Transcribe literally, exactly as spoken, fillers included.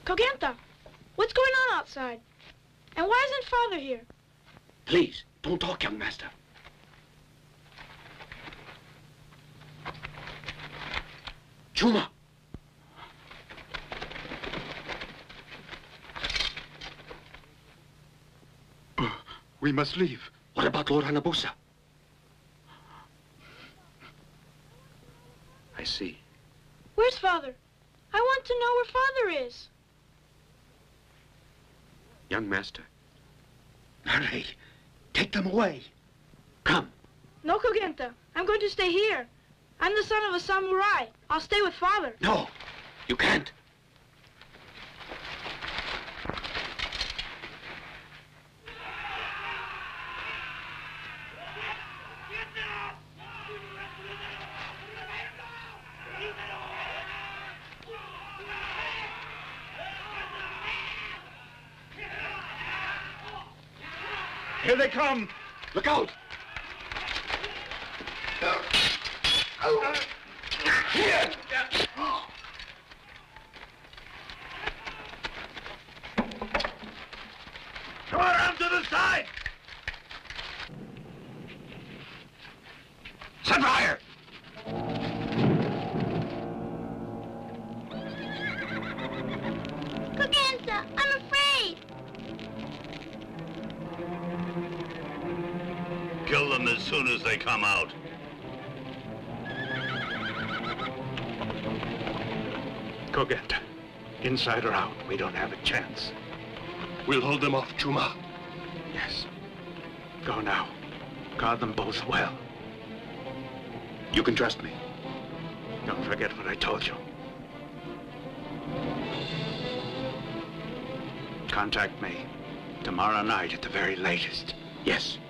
Cogenta, what's going on outside? And why isn't Father here? Please, don't talk, young master. Chuma! Uh, we must leave. What about Lord Hanabusa? I see. Where's Father? I want to know where Father is. Young master. Hurry. Take them away. Come. No, Cogenta. I'm going to stay here. I'm the son of a samurai. I'll stay with Father. No, you can't. Here they come. Look out. Come around to the side. Set fire. Cogenta, I'm afraid. Kill them as soon as they come out. Cogenta, inside or out, we don't have a chance. We'll hold them off, Chuma. Yes. Go now. Guard them both well. You can trust me. Don't forget what I told you. Contact me tomorrow night at the very latest. Yes.